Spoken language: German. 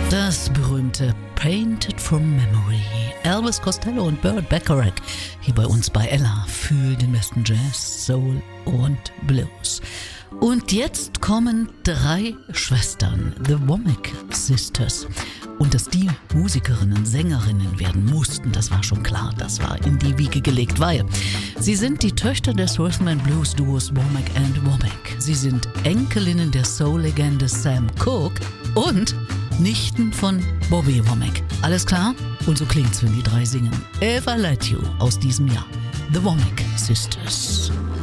Das berühmte Painted from Memory. Elvis Costello und Burt Bacharach hier bei uns bei Ella für den besten Jazz, Soul und Blues. Und jetzt kommen 3 Schwestern, The Womack Sisters. Und dass die Musikerinnen, Sängerinnen werden mussten, das war schon klar, das war in die Wiege gelegt, weil sie sind die Töchter des Rhythm and Blues Duos Womack and Womack. Sie sind Enkelinnen der Soul-Legende Sam Cooke und Nichten von Bobby Womack. Alles klar? Und so klingt's, wenn die 3 singen. If I Let You aus diesem Jahr. The Womack Sisters.